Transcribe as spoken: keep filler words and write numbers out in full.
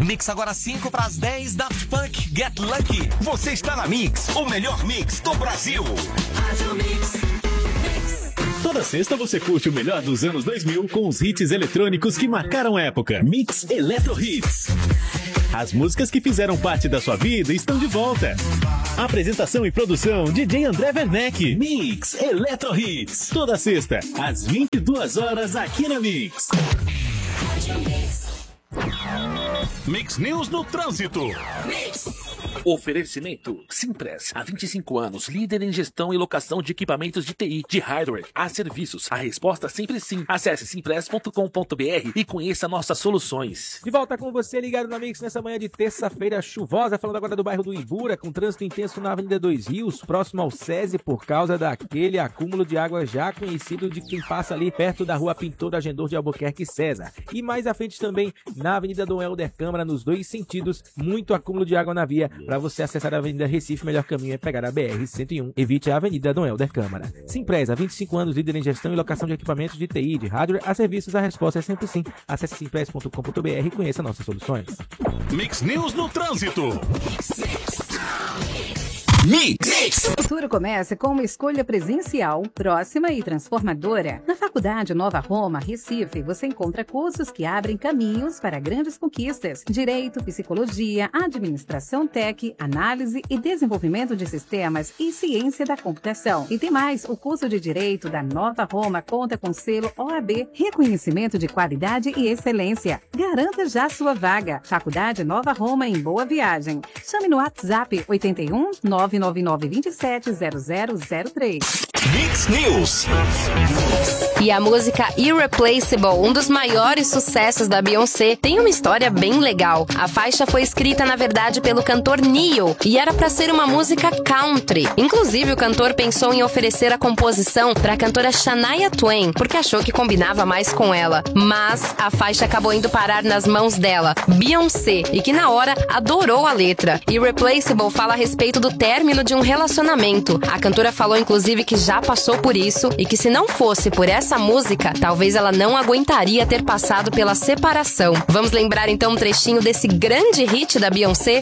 Mix agora cinco para as dez, Daft Punk, Get Lucky. Você está na Mix, o melhor mix do Brasil. Rádio Mix. Toda sexta você curte o melhor dos anos dois mil com os hits eletrônicos que marcaram a época. Mix Eletro Hits. As músicas que fizeram parte da sua vida estão de volta. Apresentação e produção, D J André Werneck. Mix Eletro Hits. Toda sexta, às vinte e duas horas, aqui na Mix. Mix News no Trânsito. Mix. Oferecimento Simpress, há vinte e cinco anos, líder em gestão e locação de equipamentos de T I, de hardware, a serviços. A resposta sempre sim. Acesse simpress ponto com ponto b r e conheça nossas soluções. De volta com você, ligado na Mix, nessa manhã de terça-feira chuvosa, falando agora do bairro do Ibura, com trânsito intenso na Avenida Dois Rios, próximo ao SESI, por causa daquele acúmulo de água já conhecido de quem passa ali perto da rua Pintor Agendor de Albuquerque César. E mais à frente também, na Avenida Dom Helder Câmara, nos dois sentidos, muito acúmulo de água na via. Para você acessar a Avenida Recife, o melhor caminho é pegar a B R cento e um. Evite a Avenida Dom Helder Câmara. Simpress, há vinte e cinco anos, líder em gestão e locação de equipamentos de T I, de hardware, a serviços. A resposta é sempre sim. Acesse simpress ponto com ponto b r e conheça nossas soluções. Mix News no Trânsito. Mix. O futuro começa com uma escolha presencial, próxima e transformadora. Na Faculdade Nova Roma, Recife, você encontra cursos que abrem caminhos para grandes conquistas. Direito, Psicologia, Administração Tech, Análise e Desenvolvimento de Sistemas e Ciência da Computação. E tem mais, o curso de Direito da Nova Roma conta com selo O A B, reconhecimento de qualidade e excelência. Garanta já sua vaga. Faculdade Nova Roma em Boa Viagem. Chame no WhatsApp oito um nove nove nove dois sete zero zero zero três. Mix News. E a música Irreplaceable, um dos maiores sucessos da Beyoncé, tem uma história bem legal. A faixa foi escrita, na verdade, pelo cantor Ne-Yo e era pra ser uma música country. Inclusive, o cantor pensou em oferecer a composição pra cantora Shania Twain, porque achou que combinava mais com ela. Mas a faixa acabou indo parar nas mãos dela, Beyoncé, e que na hora adorou a letra. Irreplaceable fala a respeito do término de um relacionamento. A cantora falou, inclusive, que já passou por isso e que se não fosse por essa música, talvez ela não aguentaria ter passado pela separação. Vamos lembrar então um trechinho desse grande hit da Beyoncé?